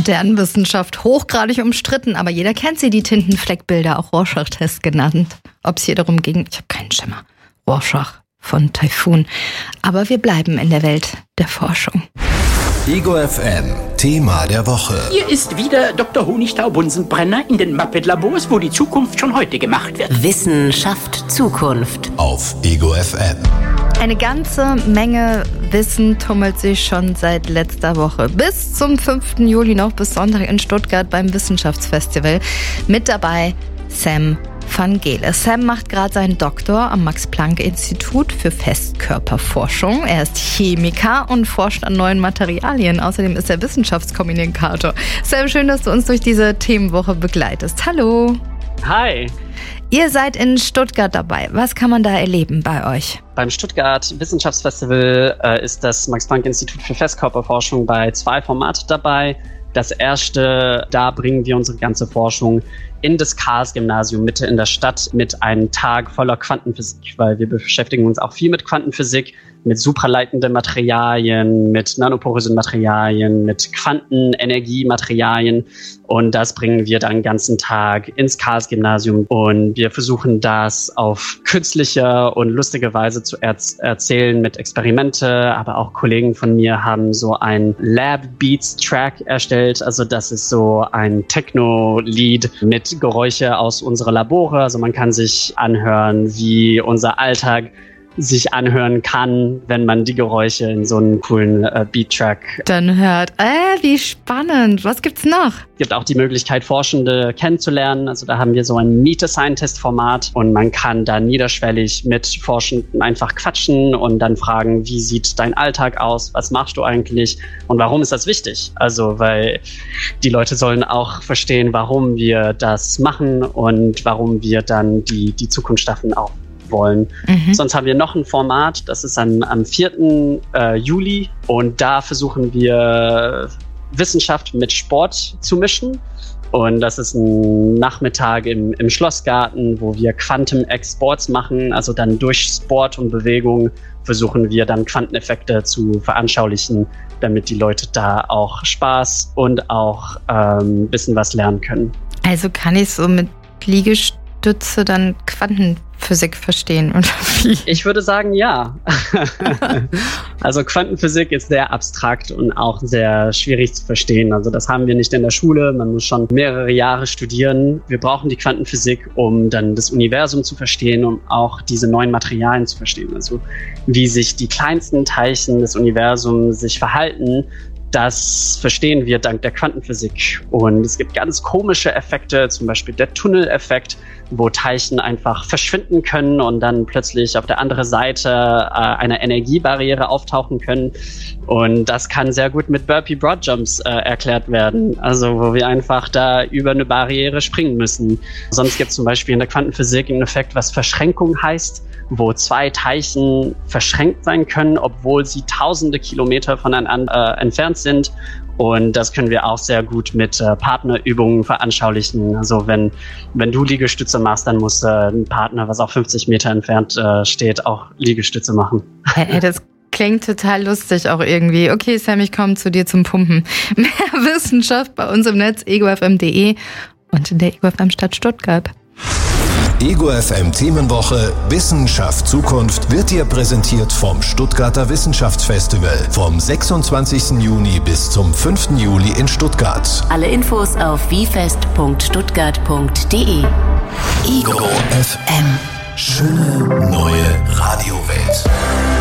Deren Wissenschaft hochgradig umstritten, aber jeder kennt sie, die Tintenfleckbilder, auch Rorschach-Test genannt. Ob es hier darum ging, ich habe keinen Schimmer. Rorschach von Taifun. Aber wir bleiben in der Welt der Forschung. Ego FM, Thema der Woche. Hier ist wieder Dr. Honigtau-Bunsenbrenner in den Muppet-Labors, wo die Zukunft schon heute gemacht wird. Wissenschaft Zukunft. Auf Ego FM. Eine ganze Menge Wissen tummelt sich schon seit letzter Woche. Bis zum 5. Juli noch, bis Sonntag in Stuttgart beim Wissenschaftsfestival. Mit dabei Sam van Gele. Sam macht gerade seinen Doktor am Max-Planck-Institut für Festkörperforschung. Er ist Chemiker und forscht an neuen Materialien. Außerdem ist er Wissenschaftskommunikator. Sam, schön, dass du uns durch diese Themenwoche begleitest. Hallo. Hi. Ihr seid in Stuttgart dabei. Was kann man da erleben bei euch? Beim Stuttgart Wissenschaftsfestival ist das Max-Planck-Institut für Festkörperforschung bei 2 Formaten dabei. Das erste, da bringen wir unsere ganze Forschung in das Karls-Gymnasium Mitte in der Stadt mit einem Tag voller Quantenphysik, weil wir beschäftigen uns auch viel mit Quantenphysik, mit supraleitenden Materialien, mit nanoporösen Materialien, mit Quantenenergiematerialien, und das bringen wir dann den ganzen Tag ins Karls-Gymnasium und wir versuchen das auf künstliche und lustige Weise zu erzählen mit Experimente, aber auch Kollegen von mir haben so ein Lab Beats Track erstellt, also das ist so ein Techno-Lied mit Geräusche aus unserer Labore, also man kann sich anhören, wie unser Alltag sich anhören kann, wenn man die Geräusche in so einen coolen Beat-Track dann hört. Wie spannend. Was gibt's noch? Es gibt auch die Möglichkeit, Forschende kennenzulernen. Also da haben wir so ein Meet a Scientist-Format und man kann da niederschwellig mit Forschenden einfach quatschen und dann fragen, wie sieht dein Alltag aus? Was machst du eigentlich? Und warum ist das wichtig? Also, weil die Leute sollen auch verstehen, warum wir das machen und warum wir dann die Zukunft schaffen auch wollen. Sonst haben wir noch ein Format, das ist am 4. Juli und da versuchen wir Wissenschaft mit Sport zu mischen. Und das ist ein Nachmittag im Schlossgarten, wo wir Quantum X-Sports machen. Also dann durch Sport und Bewegung versuchen wir dann Quanteneffekte zu veranschaulichen, damit die Leute da auch Spaß und auch ein bisschen was lernen können. Also kann ich so mit Liegestütze dann Quantenphysik verstehen, oder wie? Ich würde sagen, ja. Also Quantenphysik ist sehr abstrakt und auch sehr schwierig zu verstehen. Also das haben wir nicht in der Schule. Man muss schon mehrere Jahre studieren. Wir brauchen die Quantenphysik, um dann das Universum zu verstehen, um auch diese neuen Materialien zu verstehen. Also wie sich die kleinsten Teilchen des Universums sich verhalten, das verstehen wir dank der Quantenphysik. Und es gibt ganz komische Effekte, zum Beispiel der Tunneleffekt, wo Teilchen einfach verschwinden können und dann plötzlich auf der anderen Seite einer Energiebarriere auftauchen können. Und das kann sehr gut mit Burpee Broadjumps erklärt werden, also wo wir einfach da über eine Barriere springen müssen. Sonst gibt es zum Beispiel in der Quantenphysik einen Effekt, was Verschränkung heißt, wo 2 Teilchen verschränkt sein können, obwohl sie tausende Kilometer voneinander entfernt sind. Und das können wir auch sehr gut mit Partnerübungen veranschaulichen. Also wenn du Liegestütze machst, dann muss ein Partner, was auch 50 Meter entfernt steht, auch Liegestütze machen. Das klingt total lustig auch irgendwie. Okay, Sam, ich komme zu dir zum Pumpen. Mehr Wissenschaft bei uns im Netz, egofm.de und in der Ego FM Stadt Stuttgart. Ego FM Themenwoche Wissenschaft Zukunft wird dir präsentiert vom Stuttgarter Wissenschaftsfestival vom 26. Juni bis zum 5. Juli in Stuttgart. Alle Infos auf wiefest.stuttgart.de. Ego FM. Schöne neue Radiowelt.